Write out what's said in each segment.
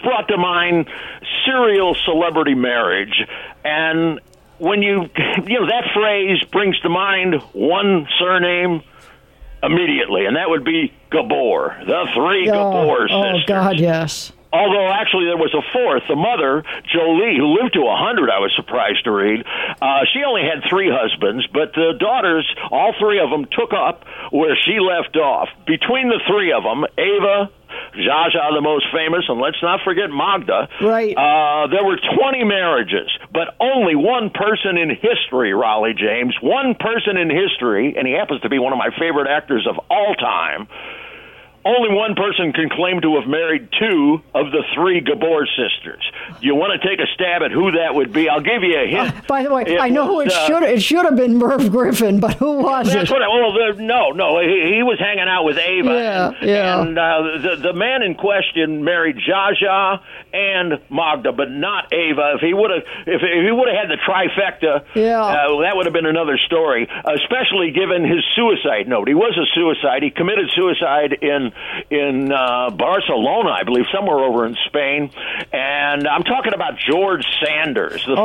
brought to mind serial celebrity marriage, and when you know that phrase brings to mind one surname immediately, and that would be Gabor, the three Gabor sisters. Oh, God, yes. Although, actually, there was a fourth, the mother, Jolie, who lived to 100, I was surprised to read. She only had 3 husbands, but the daughters, all 3 of them, took up where she left off. Between the 3 of them, Ava, Zsa Zsa, the most famous, and let's not forget Magda. Right. There were 20 marriages, but only one person in history, Raleigh James, one person in history, and he happens to be one of my favorite actors of all time, only one person can claim to have married 2 of the 3 Gabor sisters. You want to take a stab at who that would be? I'll give you a hint. By the way, I know who it should. It should have been Merv Griffin, but who was it? That's what. No. He was hanging out with Ava. Yeah. And the man in question married Zsa Zsa and Magda, but not Ava. If he would have had the trifecta, that would have been another story. Especially given his suicide note. He was a suicide. He committed suicide in Barcelona, I believe, somewhere over in Spain. And I'm talking about George Sanders. The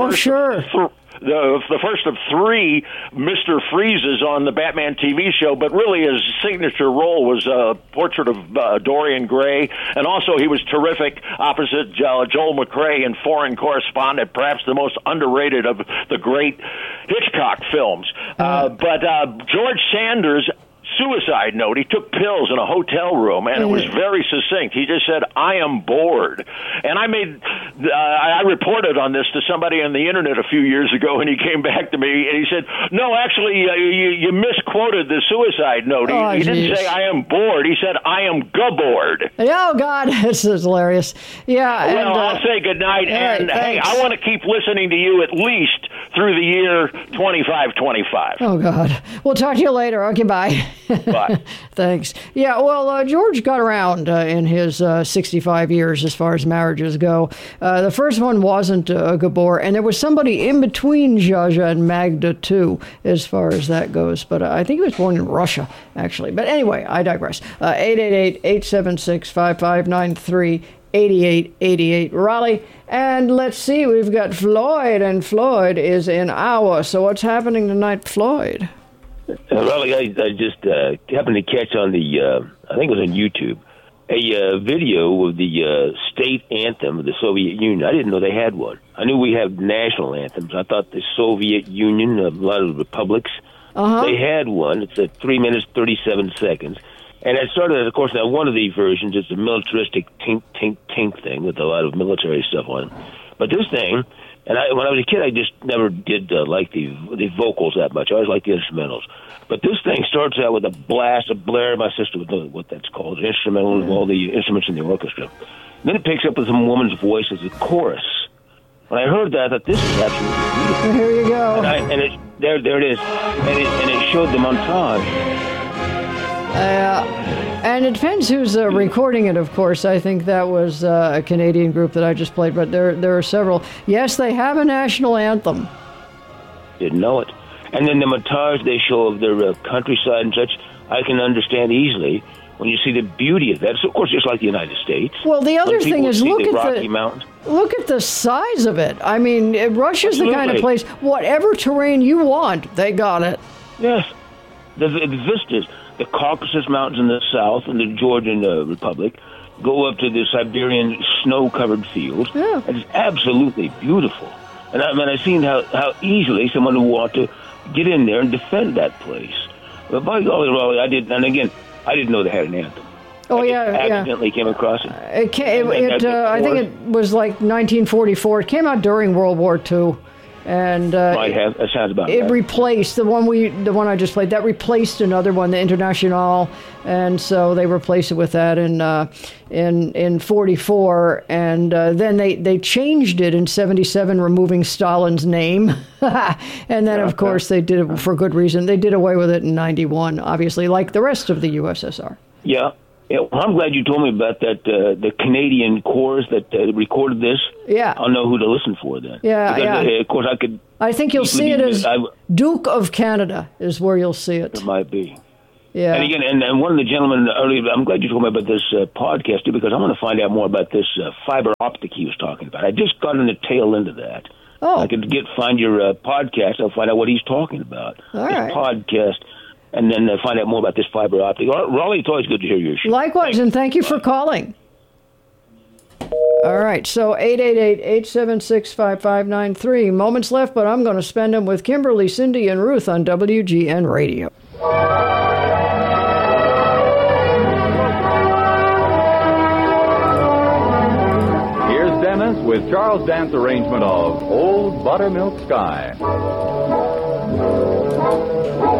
first of 3 Mr. Freezes on the Batman TV show, but really his signature role was a portrait of Dorian Gray, and also he was terrific opposite Joel McCrea in Foreign Correspondent, perhaps the most underrated of the great Hitchcock films. But George Sanders' suicide note, he took pills in a hotel room, and it was very succinct. He just said, "I am bored." And I reported on this to somebody on the internet a few years ago, and he came back to me, and he said, "No, actually, you misquoted the suicide note. He didn't say, 'I am bored.' He said, 'I am Gabbored.'" Oh, God, this is hilarious. Yeah. Well, I'll say goodnight, and hey, I want to keep listening to you at least through the year 2525. Oh, God. We'll talk to you later. Okay, bye. Bye. Thanks. Yeah, well, George got around in his 65 years as far as marriages go. The first one wasn't Gabor, and there was somebody in between Zsa Zsa and Magda, too, as far as that goes. But I think he was born in Russia, actually. But anyway, I digress. 888-876-5593. 8888 Raleigh. And let's see, we've got Floyd, and Floyd is in Iowa. So what's happening tonight, Floyd? Raleigh, I just happened to catch on I think it was on YouTube, a video of the state anthem of the Soviet Union. I didn't know they had one. I knew we have national anthems. I thought the Soviet Union, a lot of republics, they had one. It's at 3 minutes, 37 seconds. And it started, of course, now one of the versions is a militaristic tink, tink, tink thing with a lot of military stuff on it. But this thing, and when I was a kid, I just never did like the vocals that much. I always liked the instrumentals. But this thing starts out with a blast, a blare. My sister would know what that's called, an instrumental with all the instruments in the orchestra. Then it picks up with some woman's voice as a chorus. When I heard that, I thought, this is absolutely beautiful. Here you go. There it is. And it showed the montage. And it depends who's recording it, of course. I think that was a Canadian group that I just played, but there are several. Yes, they have a national anthem. Didn't know it. And then the montage they show of their countryside and such, I can understand easily when you see the beauty of that. It's, of course, just like the United States. Well, the other thing is, look at Rocky Mountains. Look at the size of it. I mean, Russia's the kind of place, whatever terrain you want, they got it. Yes. The vistas. The Caucasus Mountains in the south and the Georgian Republic go up to the Siberian snow-covered fields. Yeah. And it's absolutely beautiful. And I've seen how easily someone would want to get in there and defend that place. But by golly, Raleigh, I didn't know they had an anthem. Oh, I accidentally came across it. I think it was like 1944. It came out during World War II. And might have. That sounds about right. It replaced the one I just played. That replaced another one, the Internationale, and so they replaced it with that in 44. And then they changed it in 77, removing Stalin's name. And then, of course, they did it for good reason. They did away with it in 91, obviously, like the rest of the USSR. Yeah. Yeah, well, I'm glad you told me about that. The Canadian chorus that recorded this. Yeah, I'll know who to listen for then. Yeah, because, of course, I think you'll see it as Duke of Canada is where you'll see it. It might be. Yeah. And again, and one of the gentlemen earlier, I'm glad you told me about this podcast too, because I want to find out more about this fiber optic he was talking about. I just got in the tail end of that. Oh. I could find your podcast. I'll find out what he's talking about. All this right. podcast, and then find out more about this fiber optic. Raleigh, it's always good to hear your show. Likewise, and thank you for calling. All right, so 888-876-5593. Moments left, but I'm going to spend them with Kimberly, Cindy, and Ruth on WGN Radio. Here's Dennis with Charles Dance arrangement of Old Buttermilk Sky.